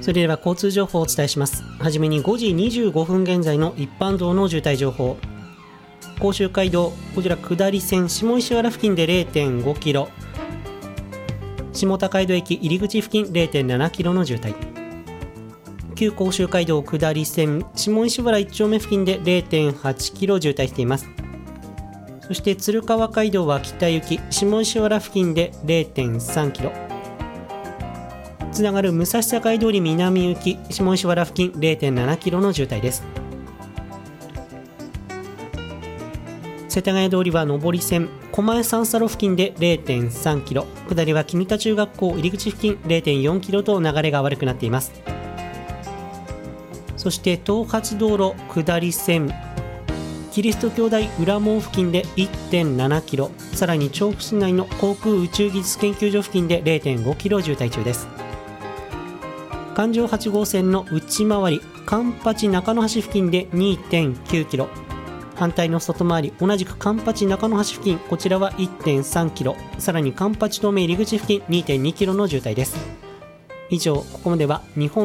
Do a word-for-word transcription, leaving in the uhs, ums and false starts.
それでは交通情報をお伝えします。はじめにごじにじゅうごふん現在の一般道の渋滞情報。甲州街道、こちら下り線下石原付近で れいてんごキロ、下高井戸駅入り口付近 れいてんななキロの渋滞。旧甲州街道下り線下石原いち丁目付近で れいてんはちキロ渋滞しています。そして鶴川街道は北行き下石原付近で れいてんさんキロ、つながる武蔵境通り南行き下石原付近 れいてんななキロの渋滞です。世田谷通りは上り線狛江三叉路付近で れいてんさんキロ、下りは君田中学校入り口付近 れいてんよんキロと流れが悪くなっています。そして東八道路下り線キリスト教大裏門付近で いってんななキロ、さらに調布市内の航空宇宙技術研究所付近で れいてんごキロ渋滞中です。環状はち号線の内回り環八中野橋付近で にてんきゅうキロ、反対の外回り同じく環八中野橋付近、こちらは いってんさんキロ、さらに環八東名入り口付近 にてんにキロの渋滞です。以上、ここまでは日本